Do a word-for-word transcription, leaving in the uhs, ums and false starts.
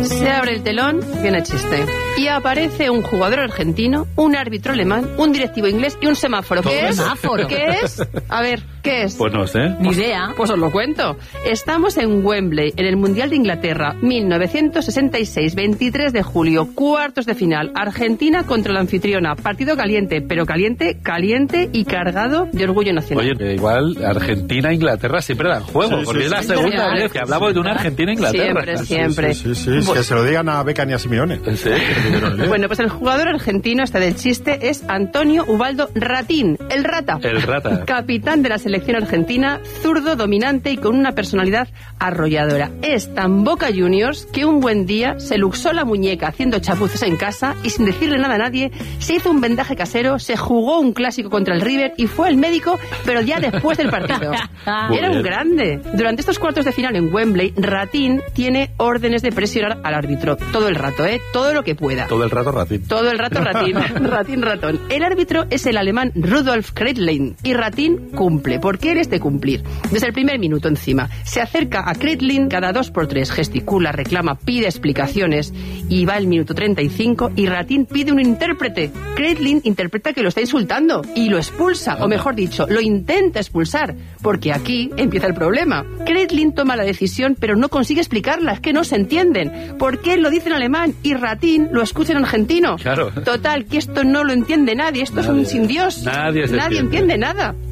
Se abre el telón, viene el chiste. Y aparece un jugador argentino, un árbitro alemán, un directivo inglés y un semáforo. ¿Qué es? Semáforo. ¿Qué es? A ver, ¿qué es? Pues no sé. Ni idea. Pues os lo cuento. Estamos en Wembley, en el Mundial de Inglaterra, mil novecientos sesenta y seis, veintitrés de julio, cuartos de final. Argentina contra la anfitriona. Partido caliente, pero caliente, caliente y cargado de orgullo nacional. Oye, igual Argentina e Inglaterra siempre dan juego, Sí, porque sí, es la sí, segunda sí. vez que hablamos de una Argentina e Inglaterra. Siempre, siempre. Sí, sí, sí, que se lo digan a Beckham y a Simeone. Sí. Bueno, pues el jugador argentino, este del chiste, es Antonio Ubaldo Ratín, el rata. El rata. Capitán de la selección argentina, zurdo, dominante y con una personalidad arrolladora. Es tan Boca Juniors que un buen día se luxó la muñeca haciendo chapuzas en casa y sin decirle nada a nadie, se hizo un vendaje casero, se jugó un clásico contra el River y fue al médico, pero ya después del partido. Era un grande. Durante estos cuartos de final en Wembley, Ratín tiene órdenes de presionar al árbitro. Todo el rato, ¿eh? Todo lo que pueda. Todo el rato Ratín. Todo el rato Ratín. Ratín ratón. El árbitro es el alemán Rudolf Kreitlein y Ratín cumple, porque él es de cumplir. Desde el primer minuto encima. Se acerca a Kreitlein cada dos por tres, gesticula, reclama, pide explicaciones y va el minuto treinta y cinco y Ratín pide un intérprete. Kreitlein interpreta que lo está insultando y lo expulsa, o mejor dicho, lo intenta expulsar, porque aquí empieza el problema. Kreitlein toma la decisión pero no consigue explicarla, es que no se entienden. ¿Por qué él lo dice en alemán y Ratín lo escucha en argentino? Claro. Total, que esto no lo entiende nadie, esto Nadie. es un sin Dios. Nadie se Nadie entiende. entiende nada.